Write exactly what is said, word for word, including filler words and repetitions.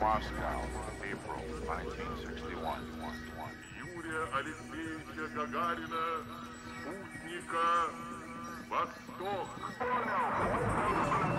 Moscow, April nineteen sixty-one. Юрия Алексеевича Гагарина, спутника «Восток».